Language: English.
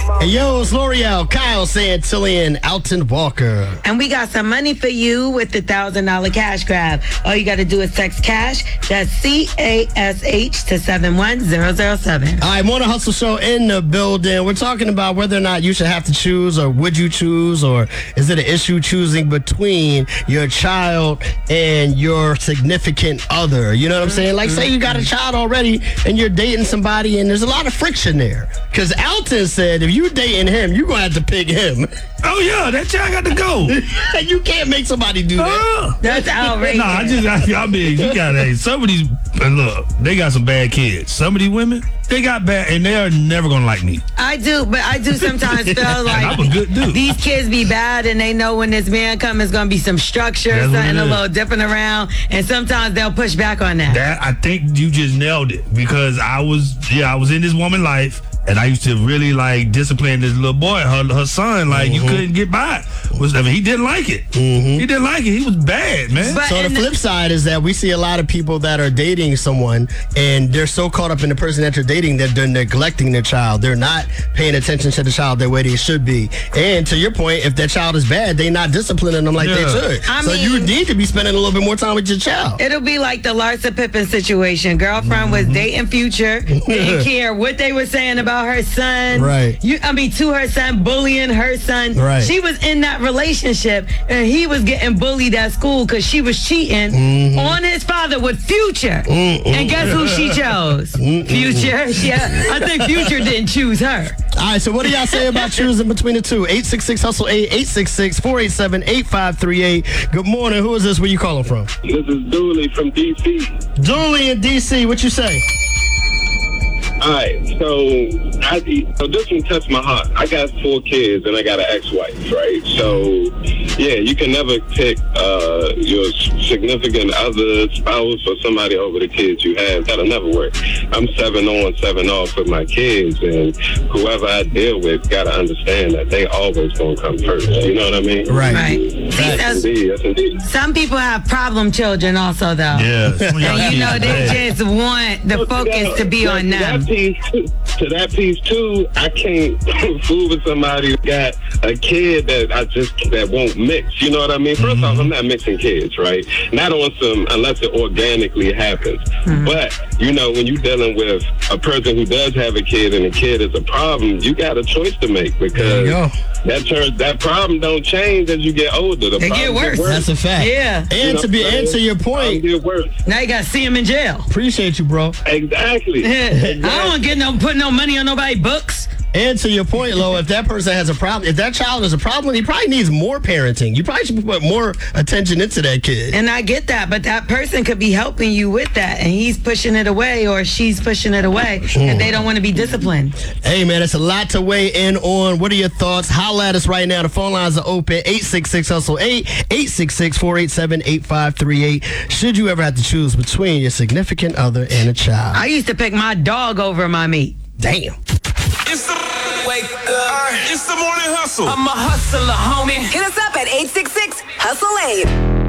Hey, yo, it's L'Oreal, Kyle Santillian, Alton Walker. And we got some money for you with the $1,000 cash grab. All you got to do is text cash. That's CASH to 71007. All right, Morning Hustle Show in the building. We're talking about whether or not you should have to choose, or would you choose, or is it an issue choosing between your child and your significant other? You know what I'm saying? Like, say you got a child already and you're dating somebody and there's a lot of friction there. Because Alton said if you dating him, you're going to have to pick him. Oh, yeah, that child got to go. You can't make somebody do that. That's outrageous. I mean, you got some of these, look, they got some bad kids. Some of these women, they got bad, and they are never going to like me. I do sometimes feel like I'm a good dude. These kids be bad, and they know when this man comes, it's going to be some structure, something a little different around, and sometimes they'll push back on that. I think you just nailed it, because I was in this woman's life, and I used to really discipline this little boy, her son. You couldn't get by. He didn't like it. He didn't like it. He was bad, man. So the flip side is that we see a lot of people that are dating someone, and they're so caught up in the person that you're dating that they're neglecting their child. They're not paying attention to the child the way they should be. And to your point, if that child is bad, they're not disciplining them like they should. So you need to be spending a little bit more time with your child. It'll be like the Larsa Pippen situation. Girlfriend was dating Future, didn't care what they were saying about her son. Right. To her son, bullying her son. Right. She was in that relationship, and he was getting bullied at school because she was cheating on his father with Future. And guess who she chose? Future. Yeah, I think Future didn't choose her. All right, so what do y'all say about choosing between the two? 866-HUSTLE-8, 866-487-8538. Good morning. Who is this? Where you calling from? This is Dooley from D.C. Dooley in D.C. What you say? All right, so this one touched my heart. I got 4 kids and I got an ex-wife, right? So, yeah, you can never pick your significant other, spouse, or somebody over the kids you have. That'll never work. I'm 7 on, 7 off with my kids, and whoever I deal with got to understand that they always going to come first. You know what I mean? Right. Yes, indeed. Some people have problem children also, though. Yeah. And they just want the focus to be on them. To that piece too, I can't fool with somebody who got a kid that won't mix. You know what I mean? First off, I'm not mixing kids, right? Not on some, unless it organically happens. But when you're dealing with a person who does have a kid and the kid is a problem, you got a choice to make, because that problem don't change as you get older. It get worse. That's a fact. Yeah. And to your point, get worse. Now you got to see him in jail. Appreciate you, bro. Exactly. I don't want to put no money on nobody's books. And to your point, Lo, if that person has a problem, if that child has a problem, he probably needs more parenting. You probably should put more attention into that kid. And I get that, but that person could be helping you with that, and he's pushing it away, or she's pushing it away, and they don't want to be disciplined. Hey, man, it's a lot to weigh in on. What are your thoughts? Holla at us right now. The phone lines are open. 866-HUSTLE-8, 866-487-8538. Should you ever have to choose between your significant other and a child? I used to pick my dog over my meat. Damn. It's the Morning Hustle. I'm a hustler, homie. Hit us up at 866-HUSTLE-8.